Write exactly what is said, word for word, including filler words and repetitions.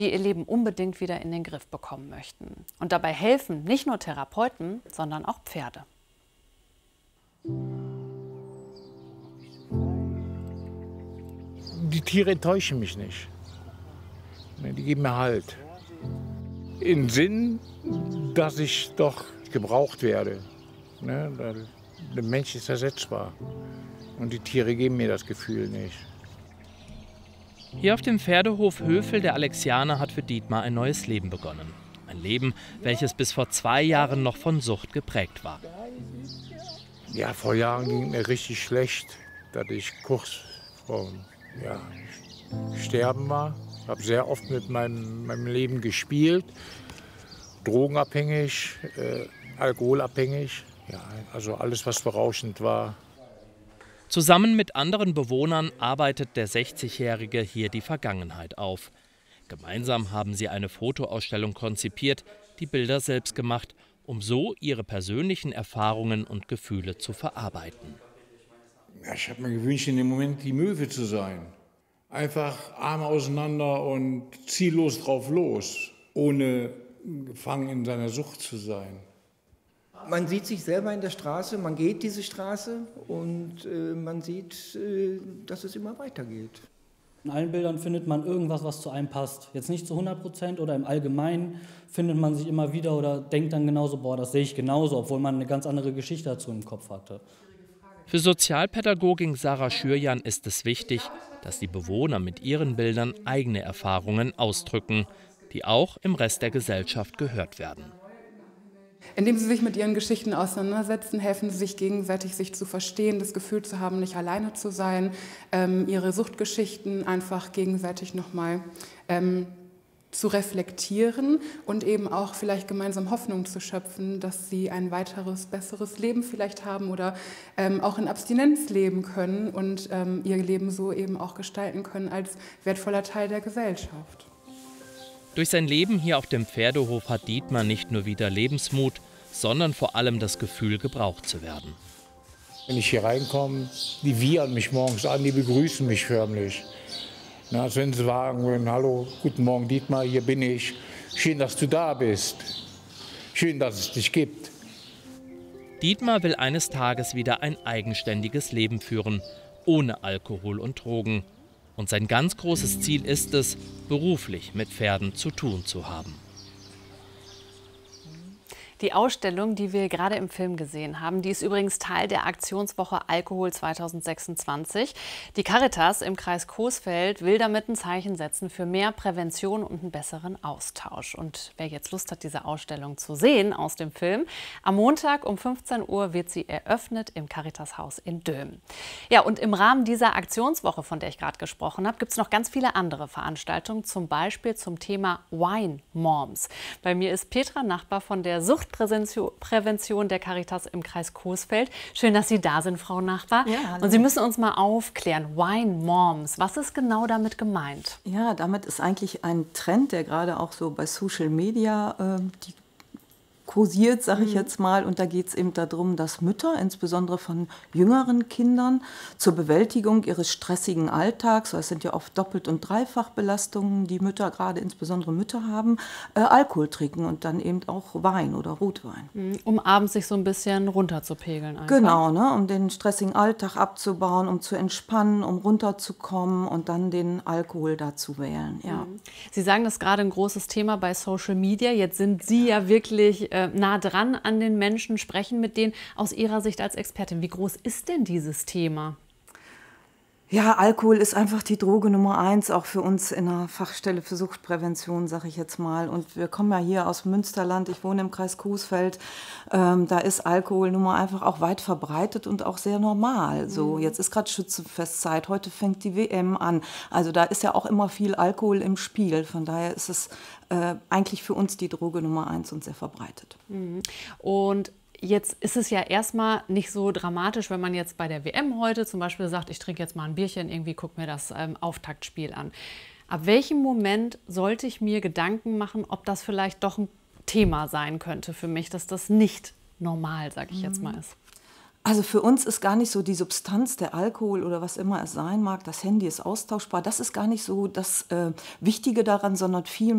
die ihr Leben unbedingt wieder in den Griff bekommen möchten. Und dabei helfen nicht nur Therapeuten, sondern auch Pferde. Die Tiere enttäuschen mich nicht. Die geben mir Halt. Im Sinn, dass ich doch gebraucht werde. Der Mensch ist ersetzbar. Und die Tiere geben mir das Gefühl nicht. Hier auf dem Pferdehof Höfel der Alexianer hat für Dietmar ein neues Leben begonnen. Ein Leben, welches bis vor zwei Jahren noch von Sucht geprägt war. Ja, vor Jahren ging es mir richtig schlecht, dass ich kurz vor ja, Sterben war. Ich habe sehr oft mit meinem, meinem Leben gespielt, drogenabhängig, äh, alkoholabhängig, ja, also alles, was berauschend war. Zusammen mit anderen Bewohnern arbeitet der sechzigjährige hier die Vergangenheit auf. Gemeinsam haben sie eine Fotoausstellung konzipiert, die Bilder selbst gemacht, um so ihre persönlichen Erfahrungen und Gefühle zu verarbeiten. Ja, ich habe mir gewünscht, in dem Moment die Möwe zu sein. Einfach Arme auseinander und ziellos drauf los, ohne gefangen in seiner Sucht zu sein. Man sieht sich selber in der Straße, man geht diese Straße und äh, man sieht, äh, dass es immer weitergeht. In allen Bildern findet man irgendwas, was zu einem passt. Jetzt nicht zu hundert Prozent oder im Allgemeinen findet man sich immer wieder oder denkt dann genauso, boah, das sehe ich genauso, obwohl man eine ganz andere Geschichte dazu im Kopf hatte. Für Sozialpädagogin Sarah Schürjan ist es wichtig, dass die Bewohner mit ihren Bildern eigene Erfahrungen ausdrücken, die auch im Rest der Gesellschaft gehört werden. Indem sie sich mit ihren Geschichten auseinandersetzen, helfen sie sich gegenseitig, sich zu verstehen, das Gefühl zu haben, nicht alleine zu sein, ähm, ihre Suchtgeschichten einfach gegenseitig nochmal ähm, zu reflektieren und eben auch vielleicht gemeinsam Hoffnung zu schöpfen, dass sie ein weiteres, besseres Leben vielleicht haben oder ähm, auch in Abstinenz leben können und ähm, ihr Leben so eben auch gestalten können als wertvoller Teil der Gesellschaft. Durch sein Leben hier auf dem Pferdehof hat Dietmar nicht nur wieder Lebensmut, sondern vor allem das Gefühl, gebraucht zu werden. Wenn ich hier reinkomme, die wiehern mich morgens an, die begrüßen mich förmlich. Na, als wenn sie sagen würden, hallo, guten Morgen Dietmar, hier bin ich. Schön, dass du da bist. Schön, dass es dich gibt. Dietmar will eines Tages wieder ein eigenständiges Leben führen, ohne Alkohol und Drogen. Und sein ganz großes Ziel ist es, beruflich mit Pferden zu tun zu haben. Die Ausstellung, die wir gerade im Film gesehen haben, die ist übrigens Teil der Aktionswoche Alkohol zweitausendsechsundzwanzig. Die Caritas im Kreis Coesfeld will damit ein Zeichen setzen für mehr Prävention und einen besseren Austausch. Und wer jetzt Lust hat, diese Ausstellung zu sehen aus dem Film, am Montag um fünfzehn Uhr wird sie eröffnet im Caritashaus in Dömen. Ja, und im Rahmen dieser Aktionswoche, von der ich gerade gesprochen habe, gibt es noch ganz viele andere Veranstaltungen, zum Beispiel zum Thema Wine Moms. Bei mir ist Petra Nachbar von der Sucht Prävention der Caritas im Kreis Coesfeld. Schön, dass Sie da sind, Frau Nachbar. Ja, und Sie müssen uns mal aufklären, Wine Moms, was ist genau damit gemeint? Ja, damit ist eigentlich ein Trend, der gerade auch so bei Social Media äh, die kursiert, sage ich jetzt mal. Und da geht es eben darum, dass Mütter, insbesondere von jüngeren Kindern, zur Bewältigung ihres stressigen Alltags, weil es sind ja oft Doppelt- und Dreifachbelastungen, die Mütter, gerade insbesondere Mütter haben, äh, Alkohol trinken und dann eben auch Wein oder Rotwein. Um abends sich so ein bisschen runterzupegeln einfach. Genau, ne, um den stressigen Alltag abzubauen, um zu entspannen, um runterzukommen und dann den Alkohol da zu wählen. Ja. Sie sagen, das ist gerade ein großes Thema bei Social Media. Jetzt sind Sie ja wirklich äh, nah dran an den Menschen, sprechen mit denen. Aus Ihrer Sicht als Expertin, wie groß ist denn dieses Thema? Ja, Alkohol ist einfach die Droge Nummer eins, auch für uns in der Fachstelle für Suchtprävention, sage ich jetzt mal. Und wir kommen ja hier aus Münsterland, ich wohne im Kreis Coesfeld, ähm, da ist Alkohol nun mal einfach auch weit verbreitet und auch sehr normal. So, jetzt ist gerade Schützenfestzeit, heute fängt die W M an. Also da ist ja auch immer viel Alkohol im Spiel. Von daher ist es äh, eigentlich für uns die Droge Nummer eins und sehr verbreitet. Und jetzt ist es ja erstmal nicht so dramatisch, wenn man jetzt bei der W M heute zum Beispiel sagt, ich trinke jetzt mal ein Bierchen, irgendwie guck mir das ähm, Auftaktspiel an. Ab welchem Moment sollte ich mir Gedanken machen, ob das vielleicht doch ein Thema sein könnte für mich, dass das nicht normal, sage ich jetzt mal, ist? Also für uns ist gar nicht so die Substanz, der Alkohol oder was immer es sein mag, das Handy ist austauschbar, das ist gar nicht so das äh, Wichtige daran, sondern viel